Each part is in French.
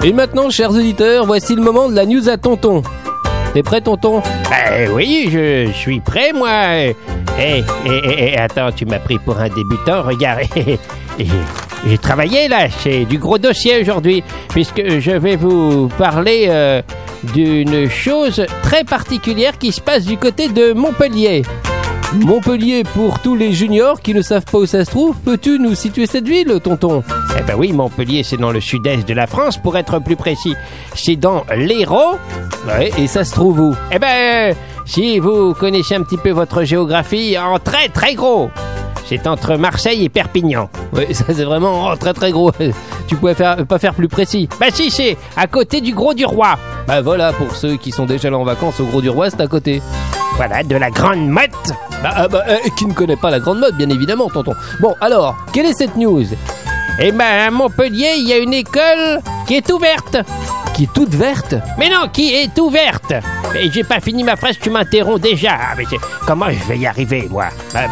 Et maintenant, chers auditeurs, voici le moment de la news à tonton. T'es prêt, tonton? Oui, je suis prêt, moi. Attends, tu m'as pris pour un débutant, regarde. J'ai travaillé là, c'est du gros dossier aujourd'hui, puisque je vais vous parler d'une chose très particulière qui se passe du côté de Montpellier. Montpellier, pour tous les juniors qui ne savent pas où ça se trouve, peux-tu nous situer cette ville, tonton? Oui, Montpellier, c'est dans le sud-est de la France, pour être plus précis. C'est dans l'Hérault. Ouais, et ça se trouve où? Si vous connaissez un petit peu votre géographie, en très très gros. C'est entre Marseille et Perpignan. Oui, ça c'est vraiment très très gros. Tu pouvais pas faire plus précis. Si, c'est à côté du Gros du Roi. Voilà, pour ceux qui sont déjà là en vacances au Gros du Roi, c'est à côté. Voilà, de la Grande Motte. Qui ne connaît pas la Grande Motte, bien évidemment, tonton. Bon, alors, quelle est cette news? À Montpellier, il y a une école qui est ouverte. Qui est toute verte? Mais non, qui est ouverte. Mais j'ai pas fini ma phrase, tu m'interromps déjà. Comment je vais y arriver, moi?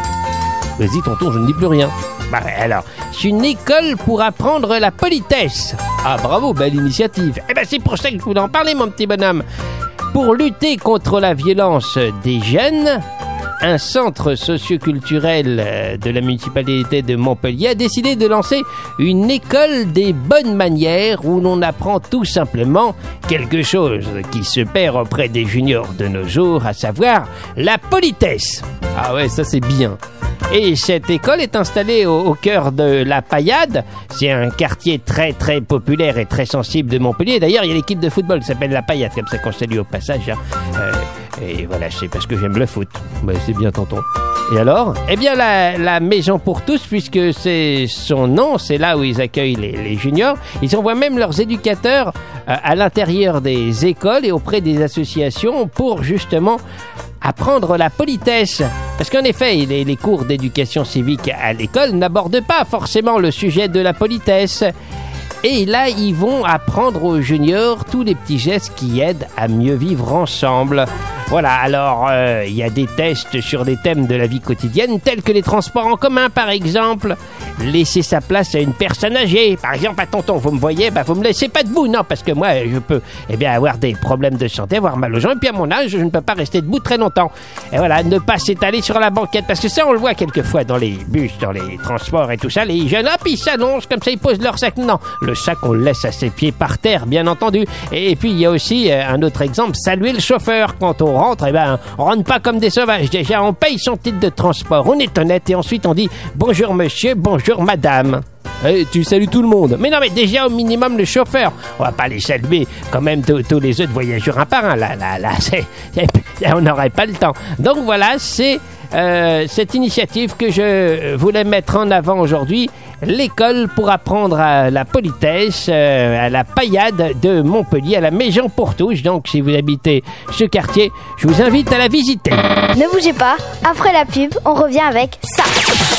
Vas-y, tonton, je ne dis plus rien. Alors, c'est une école pour apprendre la politesse. Ah, bravo, belle initiative. C'est pour ça que je voulais en parler, mon petit bonhomme. Pour lutter contre la violence des jeunes, un centre socioculturel de la municipalité de Montpellier a décidé de lancer une école des bonnes manières où l'on apprend tout simplement quelque chose qui se perd auprès des juniors de nos jours, à savoir la politesse. Ah ouais, ça c'est bien. Et cette école est installée au cœur de la Paillade. C'est un quartier très très populaire et très sensible de Montpellier. D'ailleurs, il y a l'équipe de football qui s'appelle la Paillade, comme ça qu'on salue au passage. Et voilà, c'est parce que j'aime le foot. C'est bien, tonton. Et alors? La maison pour tous, puisque c'est son nom, c'est là où ils accueillent les juniors. Ils envoient même leurs éducateurs à l'intérieur des écoles et auprès des associations pour justement apprendre la politesse. Parce qu'en effet, les cours d'éducation civique à l'école n'abordent pas forcément le sujet de la politesse. Et là, ils vont apprendre aux juniors tous les petits gestes qui aident à mieux vivre ensemble. Voilà, alors, il y a des tests sur des thèmes de la vie quotidienne, tels que les transports en commun, par exemple. Laisser sa place à une personne âgée. Par exemple, à tonton, vous me voyez, vous me laissez pas debout, non, parce que moi, je peux avoir des problèmes de santé, avoir mal aux jambes, et puis à mon âge, je ne peux pas rester debout très longtemps. Et voilà, ne pas s'étaler sur la banquette, parce que ça, on le voit quelquefois dans les bus, dans les transports et tout ça, les jeunes, hop, ils s'allongent, comme ça, ils posent leur sac. Non, le sac, on le laisse à ses pieds par terre, bien entendu. Et puis, il y a aussi un autre exemple, saluer le chauffeur. Quand on rentre, on rentre pas comme des sauvages. Déjà, on paye son titre de transport, on est honnête, et ensuite, on dit bonjour monsieur, bonjour madame. Tu salues tout le monde. Mais non, mais déjà au minimum le chauffeur. On va pas les saluer quand même tous les autres voyageurs un par un. Là, on n'aurait pas le temps. Donc voilà, c'est cette initiative que je voulais mettre en avant aujourd'hui. L'école pour apprendre à la politesse à la Paillade de Montpellier, à la Maison pour tous. Donc si vous habitez ce quartier, je vous invite à la visiter. Ne bougez pas, après la pub, on revient avec ça.